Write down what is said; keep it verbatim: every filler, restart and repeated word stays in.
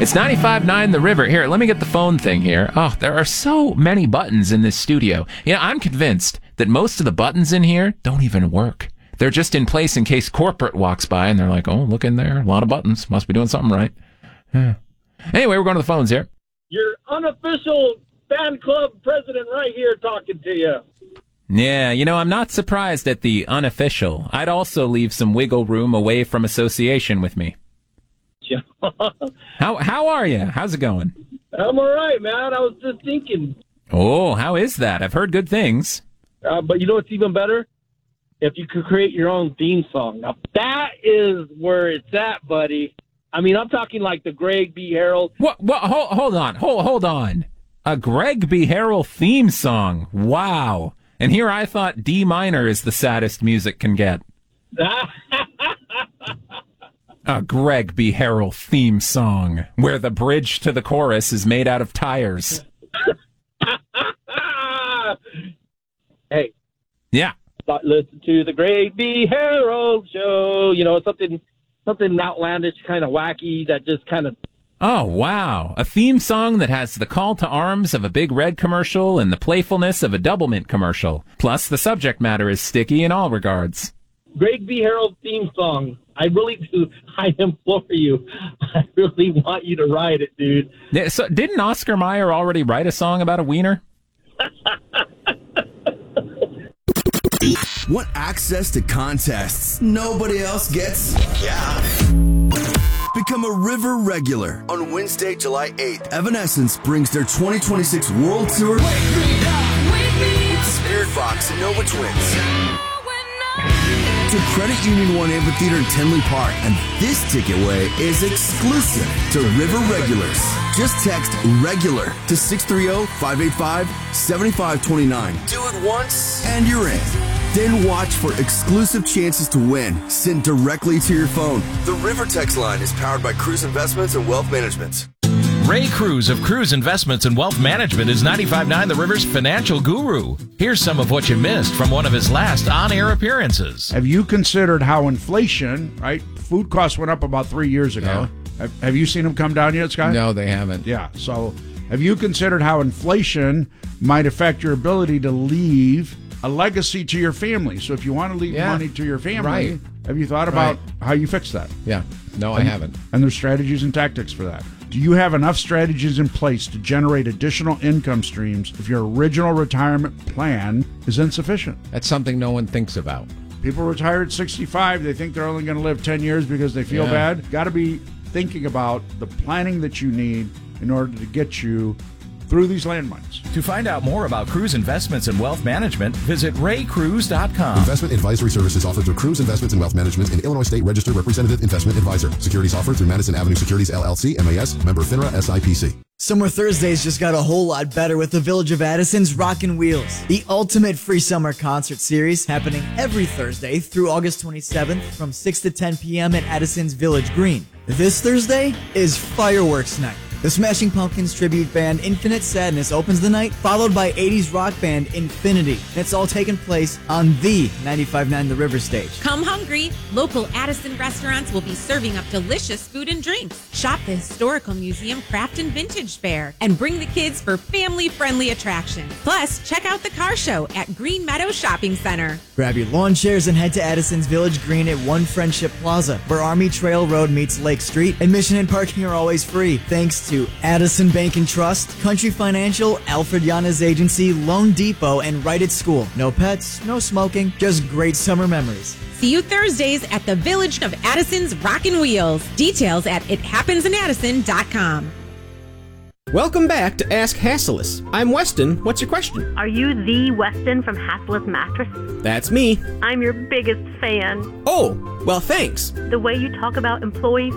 It's ninety-five point nine The River. Here, let me get the phone thing here. Oh, there are so many buttons in this studio. You know, I'm convinced that most of the buttons in here don't even work. They're just in place in case corporate walks by and they're like, oh, look in there. A lot of buttons. Must be doing something right. Yeah. Anyway, we're going to the phones here. Your unofficial fan club president right here talking to you. Yeah, you know, I'm not surprised at the unofficial. I'd also leave some wiggle room away from association with me. how how are you? How's it going? I'm all right, man. I was just thinking. Oh, how is that? I've heard good things. Uh, but you know what's even better? If you could create your own theme song. Now, that is where it's at, buddy. I mean, I'm talking like the Greg B. Harold. What? What? Hold, hold on. Hold, hold on. A Greg B. Harold theme song. Wow. And here I thought D minor is the saddest music can get. A Greg B. Harold theme song where the bridge to the chorus is made out of tires. Hey. Yeah. Listen to the Greg B. Harold show. You know, something something outlandish, kind of wacky that just kind of... Oh, wow. A theme song that has the call to arms of a Big Red commercial and the playfulness of a Doublemint commercial. Plus, the subject matter is sticky in all regards. Greg B. Harold theme song. I really do. I implore you. I really want you to write it, dude. Yeah, so didn't Oscar Mayer already write a song about a wiener? Want access to contests nobody else gets? Yeah. Become a River regular. On Wednesday, July eighth, Evanescence brings their twenty twenty-six World Tour with Spiritbox and Nova Twins to Credit Union One Amphitheater in Tinley Park. And this ticket way is exclusive to River regulars. Just text REGULAR to six three zero, five eight five, seven five two nine. Do it once and you're in. Then watch for exclusive chances to win sent directly to your phone. The River text line is powered by Cruise Investments and Wealth Management. Ray Cruz of Cruz Investments and Wealth Management is ninety-five point nine The River's financial guru. Here's some of what you missed from one of his last on-air appearances. Have you considered how inflation, right? Food costs went up about three years ago. Yeah. Have, have you seen them come down yet, Scott? No, they haven't. Yeah. So have you considered how inflation might affect your ability to leave a legacy to your family? So if you want to leave yeah. money to your family, right. have you thought about right. how you fix that? Yeah. No, and, I haven't. And there's strategies and tactics for that. Do you have enough strategies in place to generate additional income streams if your original retirement plan is insufficient? That's something no one thinks about. People retire at sixty-five. They think they're only going to live ten years because they feel yeah. bad. Got to be thinking about the planning that you need in order to get you through these landmines. To find out more about Cruz Investments and Wealth Management, visit ray cruz dot com. Investment advisory services offered through Cruz Investments and Wealth Management, an Illinois State Registered Representative Investment Advisor. Securities offered through Madison Avenue Securities, L L C, M A S, member FINRA, S I P C. Summer Thursdays just got a whole lot better with the Village of Addison's Rockin' Wheels, the ultimate free summer concert series happening every Thursday through August twenty-seventh from six to ten p.m. at Addison's Village Green. This Thursday is fireworks night. The Smashing Pumpkins tribute band Infinite Sadness opens the night, followed by eighties rock band Infinity. It's all taking place on the ninety-five point nine The River stage. Come hungry. Local Addison restaurants will be serving up delicious food and drinks. Shop the Historical Museum Craft and Vintage Fair and bring the kids for family-friendly attractions. Plus, check out the car show at Green Meadow Shopping Center. Grab your lawn chairs and head to Addison's Village Green at One Friendship Plaza, where Army Trail Road meets Lake Street. Admission and parking are always free, thanks to Addison Bank and Trust, Country Financial, Alfred Yana's Agency, Loan Depot, and Right at School. No pets, no smoking, just great summer memories. See you Thursdays at the Village of Addison's Rockin' Wheels. Details at it happens in addison dot com. Welcome back to Ask Hassellus. I'm Weston. What's your question? Are you the Weston from Hassellus Mattress? That's me. I'm your biggest fan. Oh, well, thanks. The way you talk about employee